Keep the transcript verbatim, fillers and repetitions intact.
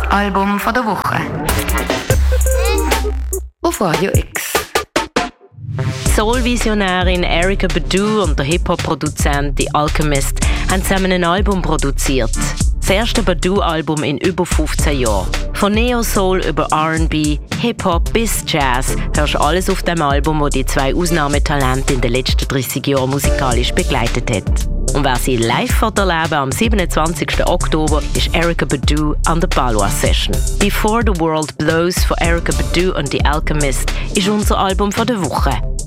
Album von der Woche. Auf Radio X. Soul-Visionärin Erykah Badu und der Hip-Hop-Produzent The Alchemist haben zusammen ein Album produziert. Das erste Badu-Album in über fünfzehn Jahren. Von Neo-Soul über R and B, Hip-Hop bis Jazz hörst du alles auf dem Album, das die zwei Ausnahmetalente in den letzten dreißig Jahren musikalisch begleitet hat. Und wer sie live erleben am siebenundzwanzigsten Oktober ist Erykah Badu an der Balwa Session. Before the World Blows von Erykah Badu und The Alchemist ist unser Album von der Woche.